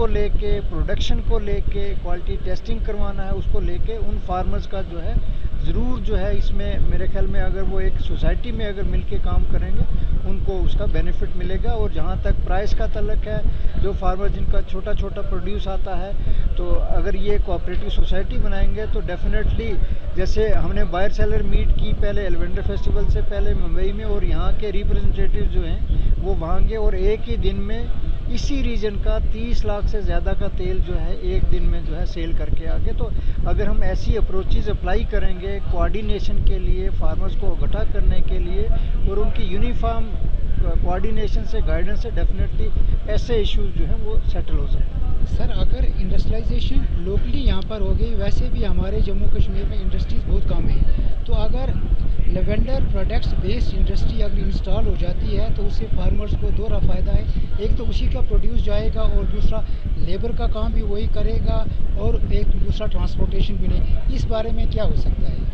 को लेके, प्रोडक्शन को लेके, क्वालिटी टेस्टिंग करवाना है उसको लेके उन फार्मर्स का जो है ज़रूर जो है इसमें मेरे ख्याल में अगर वो एक सोसाइटी में अगर मिल के काम करेंगे उनको उसका बेनिफिट मिलेगा। और जहाँ तक प्राइस का तल्लक है, जो फार्मर जिनका छोटा छोटा प्रोड्यूस आता है, तो अगर ये कोऑपरेटिव सोसाइटी बनाएंगे तो डेफिनेटली, जैसे हमने बायर सेलर मीट की पहले एलिवेंडर फेस्टिवल से पहले मुंबई में, और यहाँ के रिप्रेजेंटेटिव जो हैं वो वहाँ के, और एक ही दिन में इसी रीजन का 30 लाख से ज़्यादा का तेल जो है एक दिन में जो है सेल करके आगे। तो अगर हम ऐसी अप्रोचेज़ अप्लाई करेंगे कोऑर्डिनेशन के लिए, फार्मर्स को इकट्ठा करने के लिए और उनकी यूनिफॉर्म कोऑर्डिनेशन से, गाइडेंस से, डेफिनेटली ऐसे इश्यूज जो हैं वो सेटल हो सकते हैं। सर, अगर इंडस्ट्रियलाइजेशन लोकली यहाँ पर हो गई, वैसे भी हमारे जम्मू कश्मीर में इंडस्ट्रीज़ बहुत कम है, तो अगर लेवेंडर प्रोडक्ट्स बेस्ड इंडस्ट्री अगर इंस्टॉल हो जाती है तो उससे फार्मर्स को दो फ़ायदा है। एक तो उसी का प्रोड्यूस जाएगा और दूसरा लेबर का काम भी वही करेगा और एक दूसरा ट्रांसपोर्टेशन भी नहीं। इस बारे में क्या हो सकता है?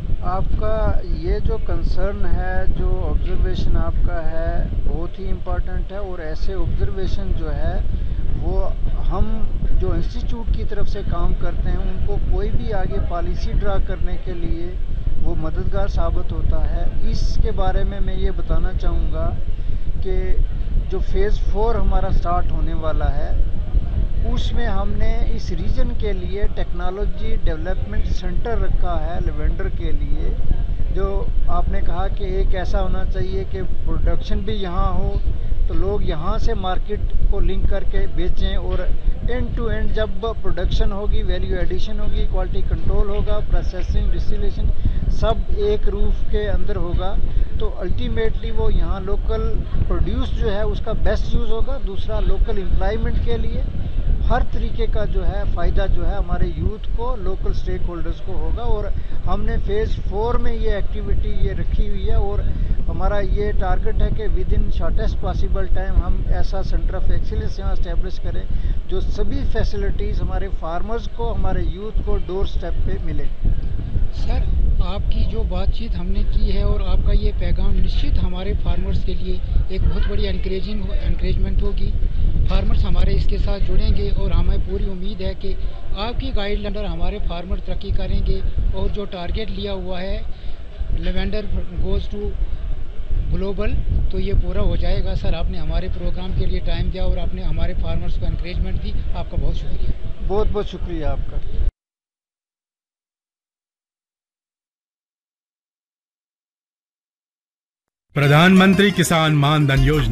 आपका ये जो कंसर्न है, जो ऑब्जर्वेशन आपका है, बहुत ही इम्पोर्टेंट है। और ऐसे ऑब्जर्वेशन जो है वो हम जो इंस्टीट्यूट की तरफ से काम करते हैं उनको कोई भी आगे पॉलिसी ड्रा करने के लिए वो मददगार साबित होता है। इसके बारे में मैं ये बताना चाहूँगा कि जो फेज़ 4 हमारा स्टार्ट होने वाला है उसमें हमने इस रीजन के लिए टेक्नोलॉजी डेवलपमेंट सेंटर रखा है लेवेंडर के लिए। जो आपने कहा कि एक ऐसा होना चाहिए कि प्रोडक्शन भी यहाँ हो तो लोग यहाँ से मार्केट को लिंक करके बेचें, और एंड टू एंड जब प्रोडक्शन होगी, वैल्यू एडिशन होगी, क्वालिटी कंट्रोल होगा, प्रोसेसिंग, डिस्टिलेशन सब एक रूफ के अंदर होगा, तो अल्टीमेटली वो यहाँ लोकल प्रोड्यूस जो है उसका बेस्ट यूज़ होगा। दूसरा, लोकल एम्प्लॉयमेंट के लिए हर तरीके का जो है फ़ायदा जो है हमारे यूथ को, लोकल स्टेक होल्डर्स को होगा। और हमने फेज़ 4 में ये एक्टिविटी ये रखी हुई है और हमारा ये टारगेट है कि with in shortest possible time हम ऐसा सेंटर ऑफ एक्सीलेंस यहाँ इस्टेब्लिश करें जो सभी फैसिलिटीज़ हमारे फार्मर्स को, हमारे यूथ को डोर स्टेप पे मिले। सर, आपकी जो बातचीत हमने की है और आपका ये पैगाम निश्चित हमारे फार्मर्स के लिए एक बहुत बड़ी एनकरेजमेंट होगी। फार्मर्स हमारे इसके साथ जुड़ेंगे और हमें पूरी उम्मीद है कि आपकी गाइडलाइन अंडर हमारे फार्मर तरक्की करेंगे और जो टारगेट लिया हुआ है लेवेंडर गोज़ टू ग्लोबल, तो ये पूरा हो जाएगा। सर, आपने हमारे प्रोग्राम के लिए टाइम दिया और आपने हमारे फार्मर्स को एनकरेजमेंट दी, आपका बहुत शुक्रिया। बहुत बहुत शुक्रिया आपका। प्रधानमंत्री किसान मान धन योजना